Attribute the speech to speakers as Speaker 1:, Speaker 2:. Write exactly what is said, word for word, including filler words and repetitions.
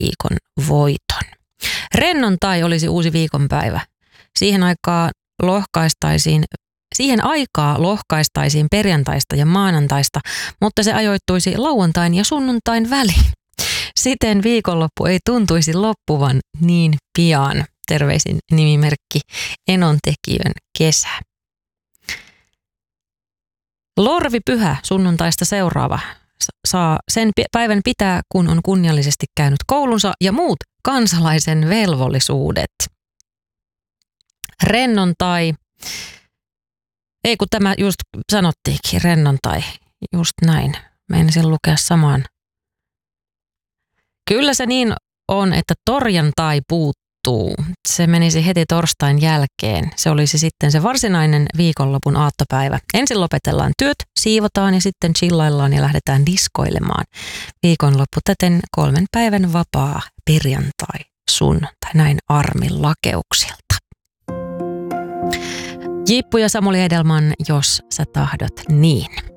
Speaker 1: viikon voiton. Rennontai olisi uusi viikonpäivä. Siihen aikaan lohkaistaisiin Siihen aikaa lohkaistaisiin perjantaista ja maanantaista, mutta se ajoittuisi lauantain ja sunnuntain väliin. Siten viikonloppu ei tuntuisi loppuvan niin pian. Terveisin nimimerkki Enontekiön kesä. Lorvipyhä sunnuntaista seuraava. Saa sen päivän pitää, kun on kunniallisesti käynyt koulunsa ja muut kansalaisen velvollisuudet. Rennontai. Ei kun tämä just sanottiinkin, rennontai. Just näin. Meinasin lukea samaan. Kyllä se niin on, että torjantai puuttuu. Se menisi heti torstain jälkeen. Se olisi sitten se varsinainen viikonlopun aattopäivä. Ensin lopetellaan työt, siivotaan ja sitten chillaillaan ja lähdetään diskoilemaan. Viikonloppu täten kolmen päivän vapaa perjantai, sunnuntai. Näin Armin Lakeuksilta. Jippu ja Samuli Edelman, jos sä tahdot niin.